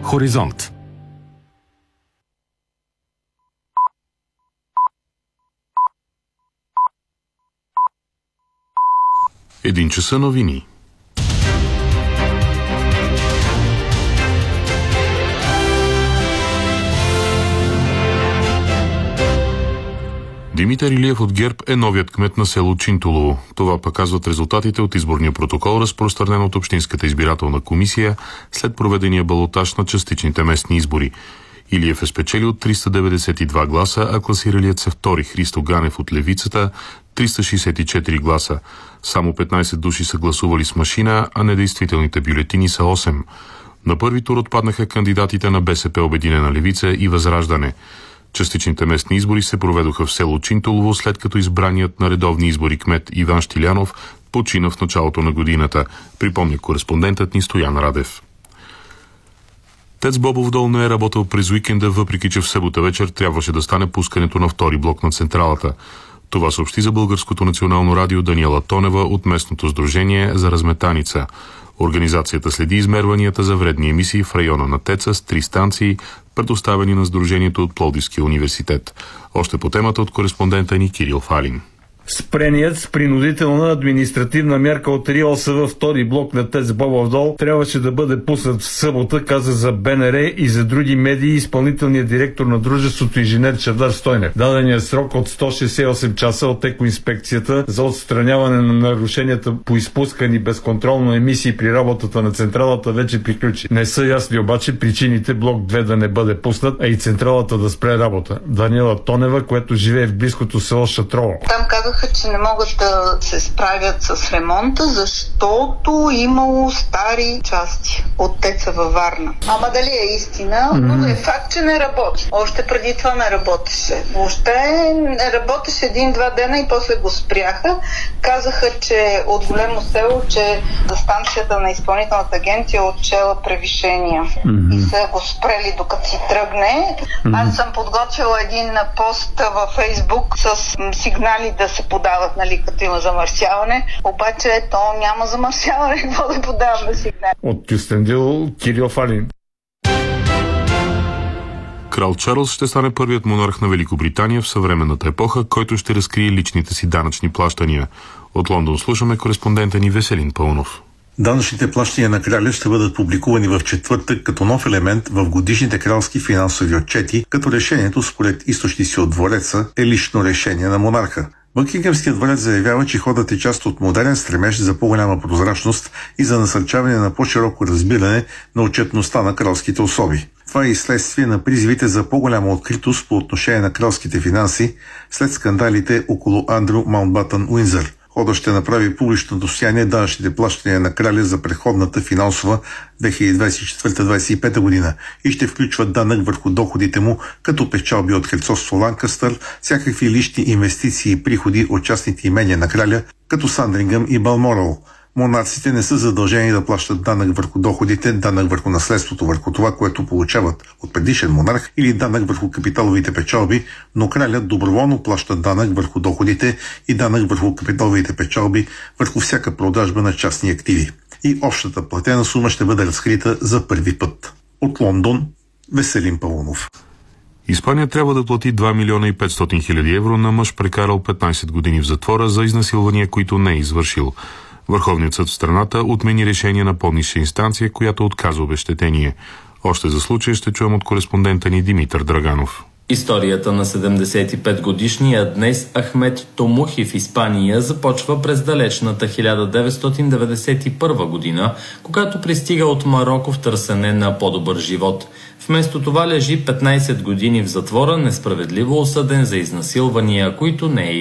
Хоризонт. Един часа новини. Димитър Илиев от ГЕРБ е новият кмет на село Чинтулово. Това показват резултатите от изборния протокол, разпространен от Общинската избирателна комисия след проведения балотаж на частичните местни избори. Илиев е спечелил 392 гласа, а класиралият се втори Христо Ганев от Левицата 364 гласа. Само 15 души са гласували с машина, а недействителните бюлетини са 8. На първи тур отпаднаха кандидатите на БСП Обединена левица и Възраждане. Частичните местни избори се проведоха в село Чинтулово, след като избраният на редовни избори кмет Иван Щилянов почина в началото на годината, припомня кореспондентът ни Стоян Радев. ТЕЦ Бобов дол не е работил през уикенда, въпреки че в събота вечер трябваше да стане пускането на втори блок на централата. Това съобщи за Българското национално радио Даниела Тонева от местното сдружение за разметаница. Организацията следи измерванията за вредни емисии в района на ТЕЦа с 3 станции, предоставени на сдружението от Пловдивския университет. Още по темата от кореспондента ни Кирил Фалин. Спреният с принудителна административна мярка от РИОСВ втори блок на ТЕЦ Бобов дол трябваше да бъде пуснат в събота, каза за БНР и за други медии изпълнителният директор на дружеството инженер Чавдар Стойнев. Даденият срок от 168 часа от екоинспекцията за отстраняване на нарушенията по изпускани безконтролно емисии при работата на централата вече приключи. Не са ясни обаче причините блок 2 да не бъде пуснат, а и централата да спре работа. Даниела Тонева, която живее в близкото село Шатрово. Там казаха, че не могат да се справят с ремонта, защото имало стари части от ТЕЦа във Варна. Ама дали е истина? Но е факт, че не работи. Още преди това не работеше. Въобще не работеше 1-2 дена и после го спряха. Казаха, че от големо село, че за станцията на изпълнителната агенция е отчела превишения. И са го спрели докато си тръгне. Аз съм подготвила един пост във Фейсбук с сигнали да се подават, като има замърсяване. Обаче то няма замърсяване, какво да подаваме сигнали. От Кюстендил, Кирил Фалин. Крал Чарлз ще стане първият монарх на Великобритания в съвременната епоха, който ще разкрие личните си данъчни плащания. От Лондон слушаме кореспондента ни Веселин Пълнов. Данъчните плащания на краля ще бъдат публикувани в четвъртък като нов елемент в годишните кралски финансови отчети, като решението, според източници от двореца, е лично решение на монарха. Бъкингемският дворец заявява, че ходът е част от модерен стремеж за по-голяма прозрачност и за насърчаване на по-широко разбиране на отчетността на кралските особи. Това е и следствие на призивите за по-голяма откритост по отношение на кралските финанси след скандалите около Андрю Маунтбатън Уиндзър. Ходът ще направи публично достояние данъчните плащания на краля за предходната финансова 2024-2025 година и ще включва данък върху доходите му, като печалби от херцогство Ланкастър, всякакви лични инвестиции и приходи от частните имения на краля, като Сандрингъм и Балморал. Монарците не са задължени да плащат данък върху доходите, данък върху наследството, върху това, което получават от предишен монарх или данък върху капиталовите печалби, но кралят доброволно плаща данък върху доходите и данък върху капиталовите печалби върху всяка продажба на частни активи. И общата платена сума ще бъде разкрита за първи път. От Лондон, Веселин Пълнов. Испания трябва да плати 2 милиона и 500 хиляди евро на мъж, прекарал 15 години в затвора за изнасилвания, които не е извършил. Върховният съд в страната отмени решение на по-нисша инстанция, която отказа обезщетение. Още за случая ще чуем от кореспондента ни Димитър Драганов. Историята на 75-годишния днес Ахмед Томухи в Испания започва през далечната 1991 година, когато пристига от Мароко в търсене на по-добър живот. Вместо това лежи 15 години в затвора, несправедливо осъден за изнасилвания, които не е